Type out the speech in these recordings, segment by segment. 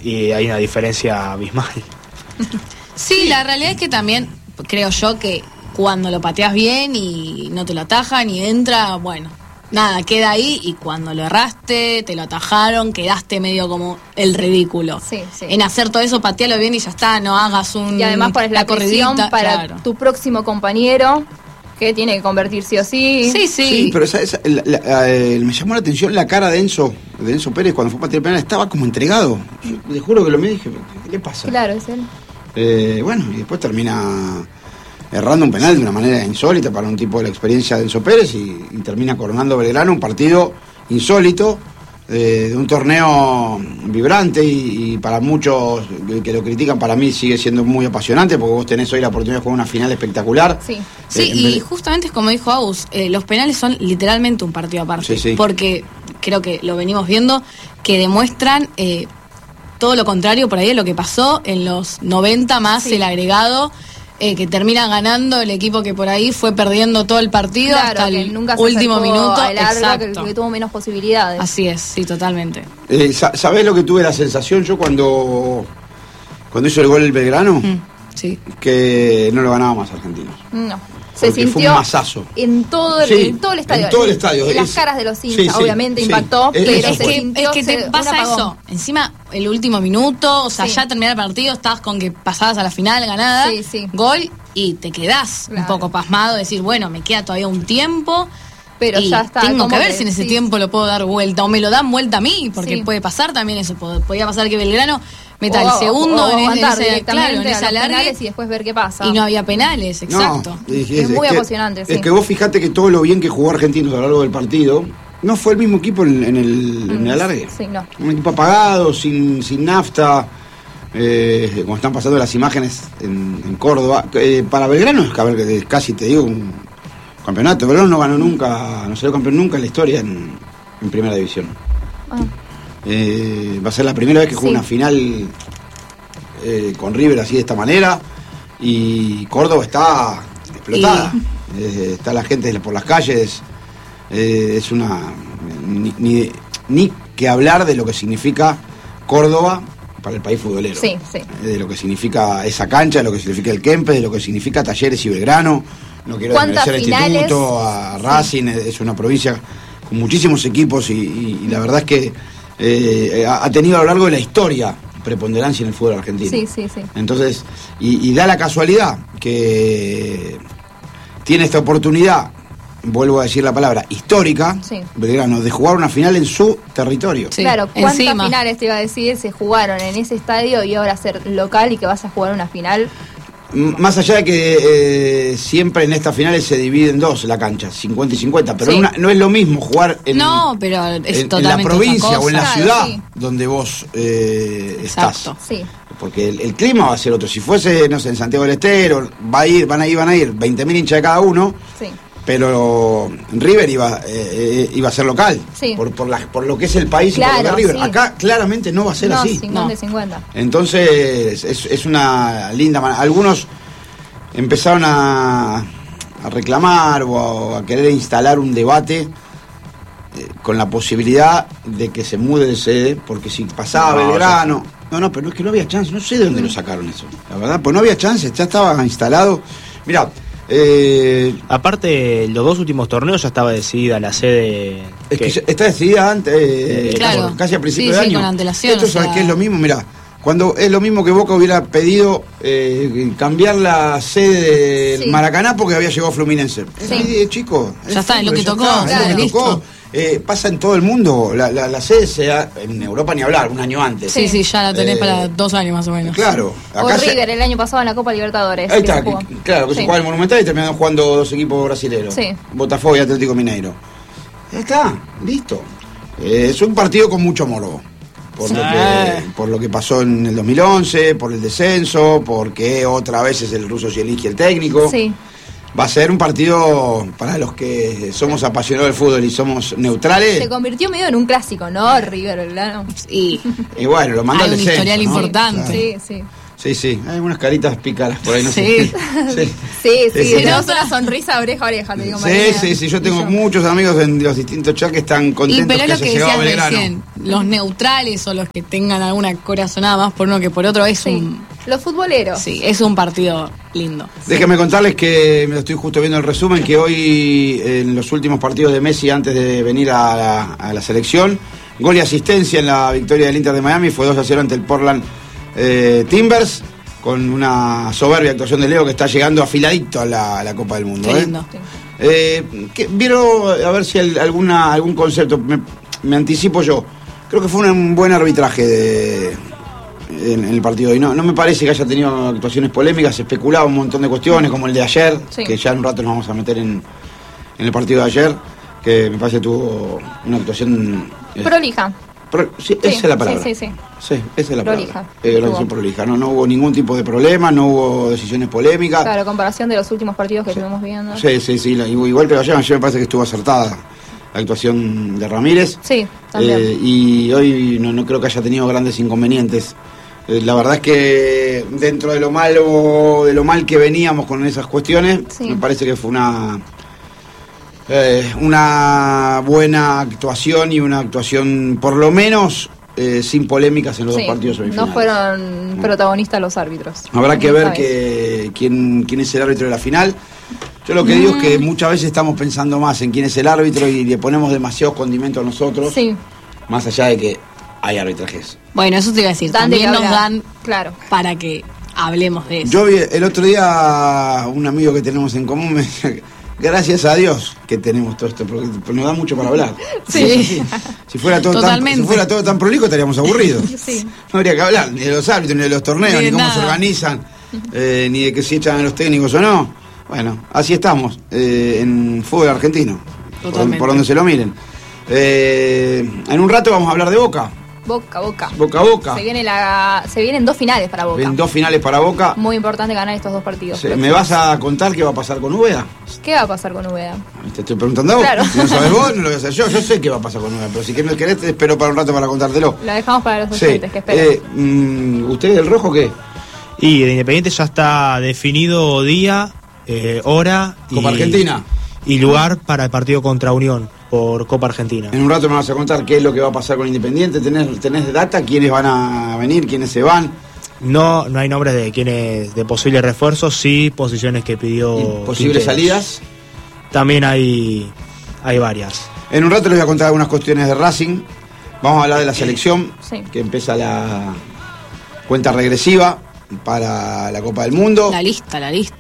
y hay una diferencia abismal. Sí, la realidad es que también creo yo que cuando lo pateas bien y no te lo atajan y entra, bueno, nada, queda ahí, y cuando lo erraste, te lo atajaron, quedaste medio como el ridículo. Sí. En hacer todo eso, patealo bien y ya está, no hagas Y además pones la presión para tu próximo compañero, que tiene que convertir sí o sí. Sí, pero me llamó la atención la cara de Enzo Pérez cuando fue a patear el penal. Estaba como entregado. Yo le juro que lo me dije, ¿qué le pasa? Claro, es él. Bueno, y después termina errando un penal de una manera insólita para un tipo de la experiencia de Enzo Pérez y termina coronando Belgrano, un partido insólito, de un torneo vibrante y para muchos que lo critican, para mí sigue siendo muy apasionante, porque vos tenés hoy la oportunidad de jugar una final espectacular. Sí, y justamente es como dijo Agus, los penales son literalmente un partido aparte, porque creo que lo venimos viendo, que demuestran todo lo contrario por ahí de lo que pasó en los 90 más el agregado, que termina ganando el equipo que por ahí fue perdiendo todo el partido hasta el último minuto. Exacto. Que tuvo menos posibilidades. Así es, sí, totalmente. ¿Sabés lo que tuve la sensación yo cuando hizo el gol el Belgrano? Sí. Que no lo ganaba más Argentinos. No. Se sintió fue un masazo. En todo el estadio. En todo el estadio. En las caras de los hinchas, obviamente impactó, pero es que te pasa eso. Encima, el último minuto, o sea, ya terminó el partido, estabas con que pasabas a la final ganada, gol, y te quedás un poco pasmado, decir, bueno, me queda todavía un tiempo, pero ya está. Tengo que ver si en ese tiempo lo puedo dar vuelta, o me lo dan vuelta a mí, porque puede pasar también eso. Podía pasar que Belgrano meta el segundo en esa larga y después ver qué pasa. Y no había penales, exacto. No, es muy apasionante. Es que vos fijate que todo lo bien que jugó Argentinos a lo largo del partido no fue el mismo equipo en el alargue. Sí, no. Un equipo apagado, sin nafta, como están pasando las imágenes en Córdoba. Para Belgrano es casi, te digo, un campeonato. Belgrano no ganó nunca, no salió campeón nunca en la historia en primera división. Va a ser la primera vez que juega una final con River así de esta manera, y Córdoba está explotada. Está la gente por las calles. Es una ni que hablar de lo que significa Córdoba para el país futbolero. De lo que significa esa cancha, de lo que significa el Kempes, de lo que significa Talleres y Belgrano. No quiero desmerecer al Instituto, a Racing. Es una provincia con muchísimos equipos y la verdad es que ha tenido a lo largo de la historia preponderancia en el fútbol argentino. Sí. Entonces, y da la casualidad que tiene esta oportunidad, vuelvo a decir la palabra, histórica, Belgrano, de jugar una final en su territorio. Claro, ¿cuántas finales, te iba a decir, se jugaron en ese estadio y ahora ser local y que vas a jugar una final? Más allá de que siempre en estas finales se divide en dos la cancha, 50 y 50, pero no es lo mismo jugar en la provincia o en la ciudad donde vos estás. Porque el clima va a ser otro. Si fuese, no sé, en Santiago del Estero, van a ir 20.000 hinchas de cada uno. Pero River iba a ser local, por lo que es el país, y por lo que es River. Acá claramente no va a ser así. 50-50. Entonces es una linda manera. Algunos empezaron a reclamar o a querer instalar un debate con la posibilidad de que se mude de sede, porque si pasaba Belgrano... No, pero es que no había chance, no sé de dónde lo sacaron eso, la verdad, pues no había chance, ya estaba instalado. Mirá, aparte, los dos últimos torneos ya estaba decidida la sede. Es que está decidida antes, casi a principios de año. Con antelación. Esto sabes que es lo mismo, mirá, cuando es lo mismo que Boca hubiera pedido cambiar la sede del Maracaná porque había llegado Fluminense. Chico, ya está, es lo que tocó. Pasa en todo el mundo. La sede se da en Europa, ni hablar, un año antes. Sí, ya la tenés para 2 años más o menos. Claro. Acá River el año pasado en la Copa Libertadores. Ahí está, claro, que se juega en el Monumental y terminaron jugando 2 equipos brasileños. Botafogo y Atlético Mineiro. Ya está, listo. Es un partido con mucho morbo. Por lo que pasó en el 2011, por el descenso, porque otra vez es el ruso Zielinski el técnico. Va a ser un partido para los que somos apasionados del fútbol y somos neutrales. Se convirtió medio en un clásico, ¿no? River Belgrano. Y bueno, lo mandó al descenso. Hay un historial importante. Sí, hay unas caritas pícaras por ahí, no sé. Sí, tenemos una sonrisa oreja a oreja, te digo, María. Sí, yo tengo muchos amigos en los distintos chats que están contentos que haya llegado Belgrano. Recién, los neutrales o los que tengan alguna corazonada más por uno que por otro, los futboleros. Sí, es un partido lindo. Déjenme contarles que me estoy justo viendo el resumen, que hoy en los últimos partidos de Messi antes de venir a la selección, gol y asistencia en la victoria del Inter de Miami, fue 2-0 ante el Portland Timbers, con una soberbia actuación de Leo que está llegando afiladito a la Copa del Mundo. Qué lindo. ¿Vieron a ver si algún concepto? Me anticipo yo. Creo que fue un buen arbitraje en el partido de hoy. No me parece que haya tenido actuaciones polémicas, se especulaba un montón de cuestiones, como el de ayer, que ya en un rato nos vamos a meter en el partido de ayer, que me parece que tuvo una actuación prolija. Sí, esa es la palabra. Sí, esa es la prolija. Palabra. Prolija. No hubo ningún tipo de problema, no hubo decisiones polémicas. Claro, comparación de los últimos partidos que estuvimos viendo. Sí. Igual que ayer me parece que estuvo acertada la actuación de Ramírez. Sí, también. Y hoy no creo que haya tenido grandes inconvenientes. La verdad es que dentro de lo mal que veníamos con esas cuestiones, me parece que fue una buena actuación y una actuación por lo menos sin polémicas en los dos partidos semifinales. No fueron protagonistas los árbitros. Habrá que ver quién es el árbitro de la final. Yo lo que digo es que muchas veces estamos pensando más en quién es el árbitro y le ponemos demasiados condimentos a nosotros, más allá de que hay arbitrajes. Bueno, eso te iba a decir, también nos dan para que hablemos de eso. Yo vi el otro día un amigo que tenemos en común me decía, gracias a Dios que tenemos todo esto, porque nos da mucho para hablar. Sí. Si fuera todo tan prolijo estaríamos aburridos. No habría que hablar ni de los árbitros, ni de los torneos, ni cómo se organizan, ni de que si echan a los técnicos o no. Bueno, así estamos en fútbol argentino, por donde se lo miren. En un rato vamos a hablar de Boca. Boca. Se vienen 2 finales para Boca. Vienen 2 finales para Boca. Muy importante ganar estos 2 partidos. ¿Me vas a contar qué va a pasar con Úbeda? ¿Qué va a pasar con Úbeda? Te estoy preguntando a vos. Claro. Si no sabes vos, no lo voy a hacer yo. Yo sé qué va a pasar con Úbeda, pero si querés te espero para un rato para contártelo. Lo dejamos para los oyentes que esperan. ¿Usted del Rojo qué? Y de Independiente ya está definido día, hora Copa Argentina y lugar para el partido contra Unión por Copa Argentina. En un rato me vas a contar qué es lo que va a pasar con Independiente. ¿Tenés data? ¿Quiénes van a venir? ¿Quiénes se van? No hay nombres de posibles refuerzos, sí posiciones que pidió. ¿Y posibles salidas? También hay varias. En un rato les voy a contar algunas cuestiones de Racing. Vamos a hablar de la selección, que empieza la cuenta regresiva para la Copa del Mundo. La lista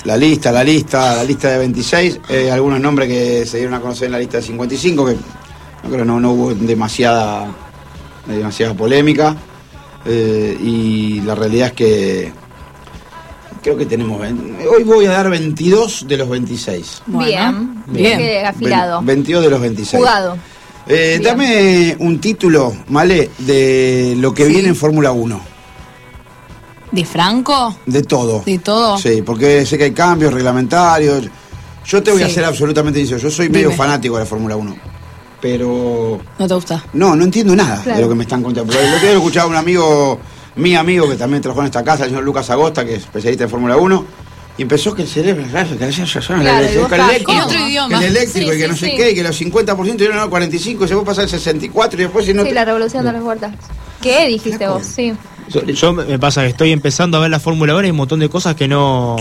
de 26. Algunos nombres que se dieron a conocer en la lista de 55, que no hubo demasiada polémica. Y la realidad es que creo que tenemos... Hoy voy a dar 22 de los 26. Bueno, bien. Afilado. 22 de los 26. Jugado. Dame un título, Male, de lo que viene en Fórmula 1. ¿De Franco? De todo. ¿De todo? Sí, porque sé que hay cambios reglamentarios. Yo te voy a ser absolutamente sincero. Yo soy medio fanático de la Fórmula 1. Pero... ¿No te gusta? No entiendo nada de lo que me están contando. Porque lo que he escuchado a un amigo, mi amigo, que también trabajó en esta casa, el señor Lucas Agosta, que es especialista en Fórmula 1, y empezó que el cerebro, el eléctrico, y que no sé qué, y que los 50% dieron al 45%, y se puede pasar el 64%, y después si no... Sí, la revolución de las vueltas. ¿Qué dijiste vos? Sí. Yo me pasa que estoy empezando a ver la Fórmula 1 y hay un montón de cosas que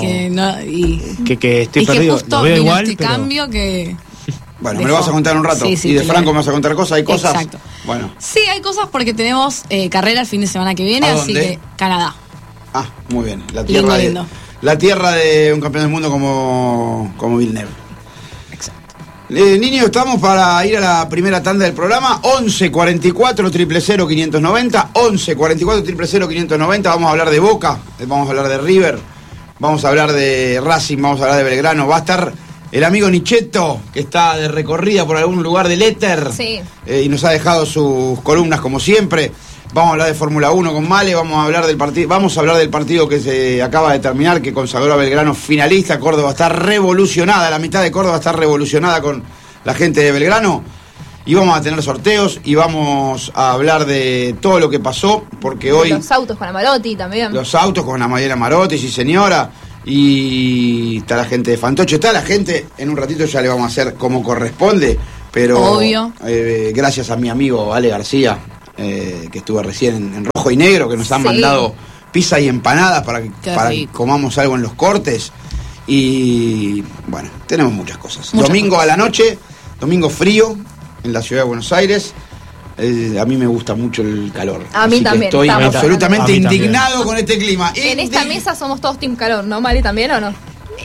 estoy perdido. Justo lo veo igual, pero... cambio que... Bueno, me lo vas a contar un rato. Y de Franco me vas a contar cosas, ¿hay cosas? Exacto. Bueno. Sí, hay cosas porque tenemos carrera el fin de semana que viene, así que Canadá. Ah, muy bien. Lindo. La tierra de un campeón del mundo como Villeneuve. Exacto. Niños, estamos para ir a la primera tanda del programa. 11 44 000 590. 11 44 000 590. Vamos a hablar de Boca, vamos a hablar de River, vamos a hablar de Racing, vamos a hablar de Belgrano. Va a estar el amigo Nicheto, que está de recorrida por algún lugar del éter. Sí. Y nos ha dejado sus columnas como siempre. Vamos a hablar de Fórmula 1 con Male, vamos a hablar del partido que se acaba de terminar, que consagró a Belgrano finalista. Córdoba está revolucionada, la mitad de Córdoba está revolucionada con la gente de Belgrano. y vamos a tener sorteos y vamos a hablar de todo lo que pasó, porque hoy... Los autos con Amarotti también. Los autos con Mariela Marotti, sí señora, y está la gente de Fantoche, está la gente, en un ratito ya le vamos a hacer como corresponde, pero... Obvio. Gracias a mi amigo Ale García, que estuvo recién en Rojo y Negro, que nos han mandado pizza y empanadas para que comamos algo en los cortes. Y bueno, tenemos muchas cosas. Domingo a la noche, domingo frío en la ciudad de Buenos Aires. A mí me gusta mucho el calor. A mí también. Estoy absolutamente indignado con este clima. En esta mesa somos todos team calor, ¿no, Mari, también o no?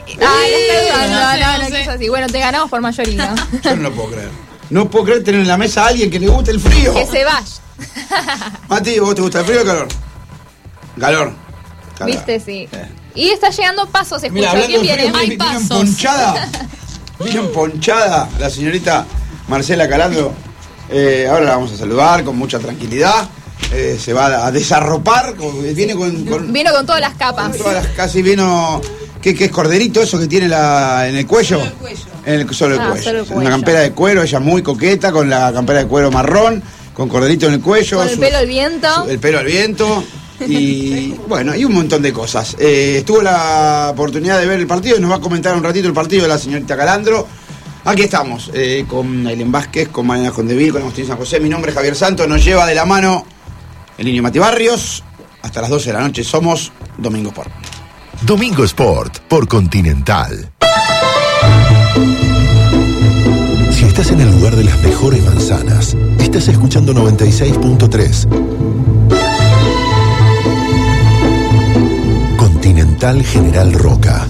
No. Bueno, te ganamos por mayoría. Yo no lo puedo creer. No puedo creer tener en la mesa a alguien que le guste el frío. Que se vaya. Mati, ¿vos te gusta el frío o el calor? Calor. Viste, sí. Y está llegando Pasos, escucha. ¿Quién viene? Hay Pasos. Vino ponchada la señorita Marcela Calandro. Ahora la vamos a saludar con mucha tranquilidad. Se va a desarropar. Vino con todas las capas. Casi vino. ¿Qué es corderito eso que tiene en el cuello? Solo el cuello. Una campera de cuero, ella muy coqueta, con la campera de cuero marrón, con corderito en el cuello. Con el pelo al viento. El pelo al viento. Y bueno, y un montón de cosas. Tuvo la oportunidad de ver el partido y nos va a comentar un ratito el partido de la señorita Calandro. Aquí estamos, con Ailén Vázquez, con Mariana Condeville, con Agustín San José. Mi nombre es Javier Santos, nos lleva de la mano el niño Mati Barrios. Hasta las 12 de la noche somos Domingo Sport. Domingo Sport por Continental. Si estás en el lugar de las mejores manzanas, estás escuchando 96.3. Continental General Roca.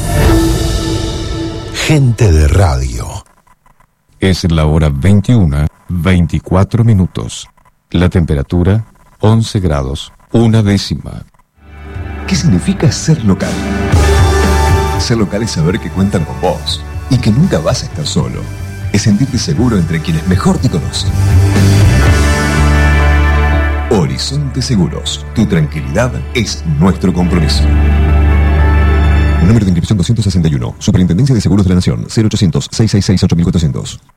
Gente de radio. Es la hora 21:24. La temperatura 11 grados, 1/10. ¿Qué significa ser local? Ser local es saber que cuentan con vos y que nunca vas a estar solo. Es sentirte seguro entre quienes mejor te conocen. Horizonte Seguros. Tu tranquilidad es nuestro compromiso. Número de inscripción 261. Superintendencia de Seguros de la Nación. 0800-666-8400.